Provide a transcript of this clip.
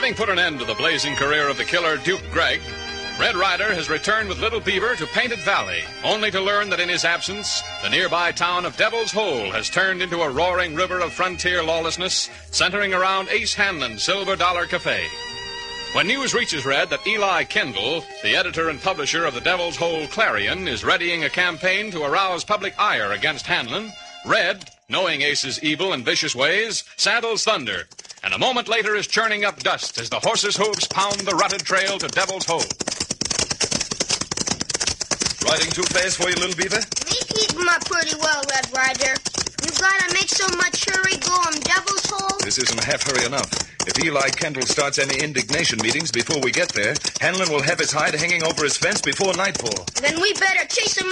Having put an end to the blazing career of the killer Duke Gregg, Red Ryder has returned with Little Beaver to Painted Valley, only to learn that in his absence, the nearby town of Devil's Hole has turned into a roaring river of frontier lawlessness, centering around Ace Hanlon's Silver Dollar Cafe. When news reaches Red that Eli Kendall, the editor and publisher of the Devil's Hole Clarion, is readying a campaign to arouse public ire against Hanlon, Red, knowing Ace's evil and vicious ways, saddles Thunder, and a moment later is churning up dust as the horse's hooves pound the rutted trail to Devil's Hole. Riding too fast for you, Little Beaver? Me keep 'em up pretty well, Red Ryder. You gotta make so much hurry go 'em Devil's Hole? This isn't half hurry enough. If Eli Kendall starts any indignation meetings before we get there, Hanlon will have his hide hanging over his fence before nightfall. Then we better chase him